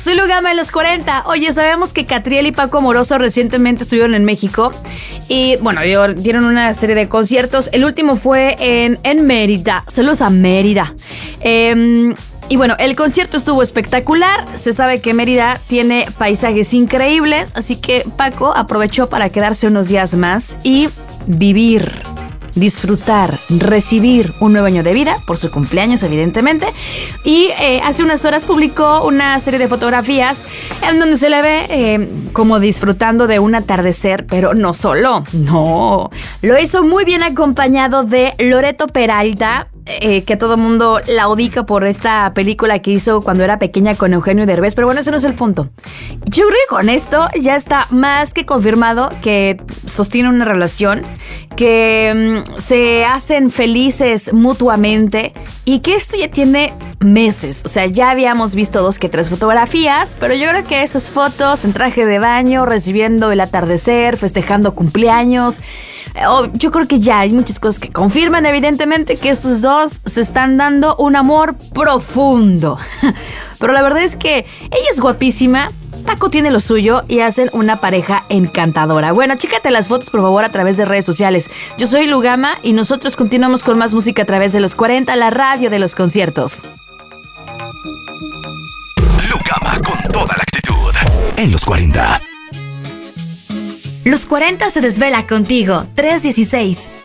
Soy Lugama en los 40. Oye, sabemos que Catriel y Paco Amoroso recientemente estuvieron en México. Y bueno, dieron una serie de conciertos. El último fue en Mérida. Saludos a Mérida. Y bueno, el concierto estuvo espectacular. Se sabe que Mérida tiene paisajes increíbles. Así que Paco aprovechó para quedarse unos días más y vivir, disfrutar, recibir un nuevo año de vida por su cumpleaños, evidentemente. Y hace unas horas publicó una serie de fotografías en donde se le ve como disfrutando de un atardecer, pero no solo, no. Lo hizo muy bien acompañado de Loreto Peralta, que todo el mundo la ubica por esta película que hizo cuando era pequeña con Eugenio Derbez, pero bueno, ese no es el punto. Yo creo que con esto ya está más que confirmado que sostienen una relación, que se hacen felices mutuamente y que esto ya tiene meses. O sea, ya habíamos visto 2 que 3 fotografías, pero yo creo que esas fotos en traje de baño, recibiendo el atardecer, festejando cumpleaños, yo creo que ya hay muchas cosas que confirman evidentemente que estos dos se están dando un amor profundo. Pero la verdad es que ella es guapísima, Paco tiene lo suyo y hacen una pareja encantadora. Bueno, chécate las fotos por favor a través de redes sociales. Yo soy Lugama y nosotros continuamos con más música a través de los 40, la radio de los conciertos. Lugama con toda la actitud en los 40. Los 40 se desvela contigo, 316.